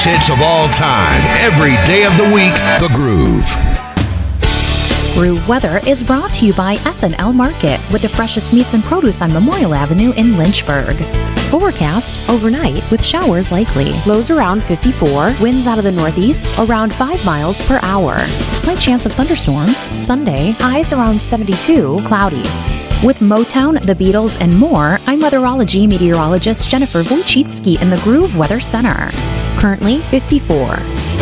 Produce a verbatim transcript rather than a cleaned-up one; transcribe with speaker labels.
Speaker 1: hits of all time, every day of the week, The Groove.
Speaker 2: Groove Weather is brought to you by F and L Market with the freshest meats and produce on Memorial Avenue in Lynchburg. Forecast overnight with showers likely. Lows around fifty-four. Winds out of the northeast around five miles per hour. Slight chance of thunderstorms. Sunday, highs around seventy-two. Cloudy. With Motown, the Beatles, and more, I'm weatherology meteorologist Jennifer Wojcicki in the Groove Weather Center. Currently fifty-four.